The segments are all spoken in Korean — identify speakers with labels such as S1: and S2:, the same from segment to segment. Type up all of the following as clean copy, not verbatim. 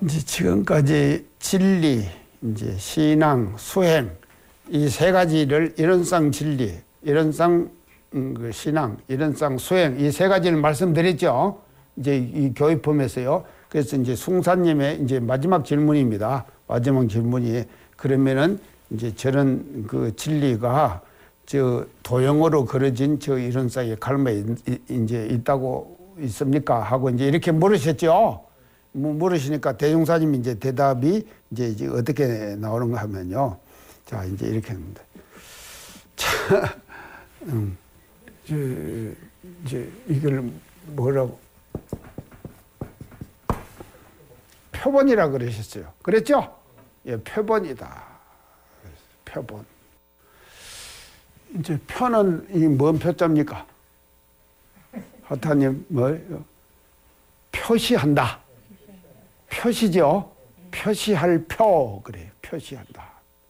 S1: 이제 지금까지 진리, 이제 신앙, 수행 이 세 가지를 이론상 진리, 이론상 신앙, 이론상 수행 이 세 가지를 말씀드렸죠. 이제 이 교육품에서요. 그래서 이제 숭사님의 이제 마지막 질문입니다. 마지막 질문이 그러면은 이제 저런 그 진리가 저 도형으로 그려진 저 이론상의 갈마에 이제 있다고 있습니까? 하고 이제 이렇게 물으셨죠. 물으시니까 대종사님이 이제 대답이 이제 어떻게 나오는가 하면요. 자, 이제 이렇게 합니다. 자, 이제 이걸 뭐라고 표본이라 그러셨어요. 그랬죠? 예, 표본이다. 표본. 이제 표는 이 뭔 표자입니까? 하타님 뭐예요? 표시한다. 표시죠. 표시할 표 그래요. 표시한다.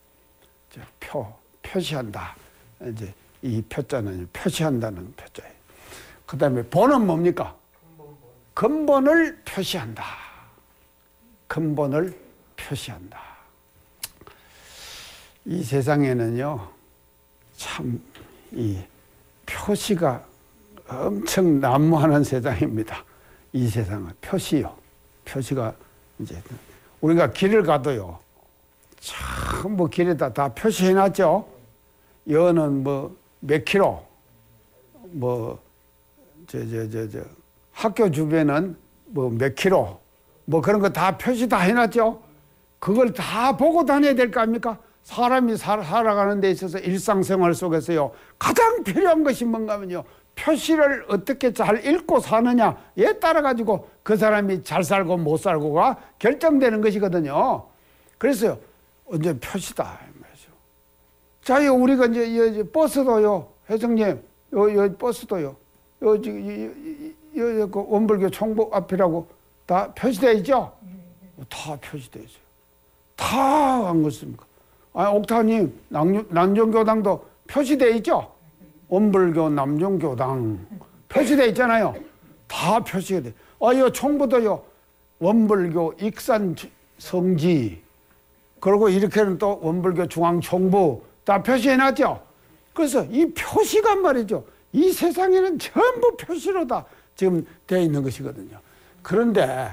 S1: 표시한다. 이제 이 표자는 표시한다는 표자예요. 그다음에 본은 뭡니까? 근본을 표시한다. 근본을 표시한다. 이 세상에는요, 참 이 표시가 엄청 난무하는 세상입니다. 이 세상은 표시요. 표시가 이제 우리가 길을 가도요, 참 뭐 길에다 다 표시해놨죠. 여는 뭐 몇 킬로, 뭐 학교 주변은 뭐 몇 킬로, 뭐 그런 거 다 표시 다 해놨죠. 그걸 다 보고 다녀야 될 거 아닙니까? 사람이 살아가는 데 있어서 일상생활 속에서요, 가장 필요한 것이 뭔가 하면요, 표시를 어떻게 잘 읽고 사느냐에 따라 가지고 그 사람이 잘 살고 못 살고가 결정되는 것이거든요. 그래서 이제 표시다. 자, 우리가 이제 버스도요, 회장님, 요 버스도요, 그 원불교 총복 앞이라고 다 표시되어 있죠? 다 표시되어 있어요. 다 안 그렇습니까? 아, 옥타님, 남종교당도 표시되어 있죠? 원불교, 남종교당 표시되어 있잖아요. 다 표시가 돼. 이 총부도요, 원불교 익산 성지, 그리고 이렇게는 또 원불교 중앙총부 다 표시해놨죠. 그래서 이 표시가 말이죠, 이 세상에는 전부 표시로 다 지금 되어 있는 것이거든요. 그런데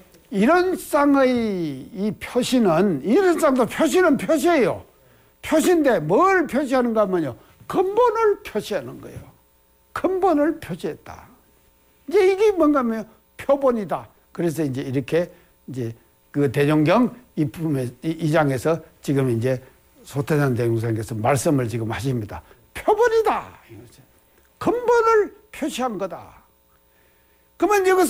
S1: 이론상의 이 표시는, 이론상도 표시는 표시예요. 표시인데 뭘 표시하는가 하면요, 근본을 표시하는 거예요. 근본을 표시했다. 이제 이게 뭔가 하면 표본이다. 그래서 이제 이렇게 이제 그 대종경 이 장에서 지금 이제 소태산 대종사님께서 말씀을 지금 하십니다. 표본이다. 근본을 표시한 거다. 그러면 이것은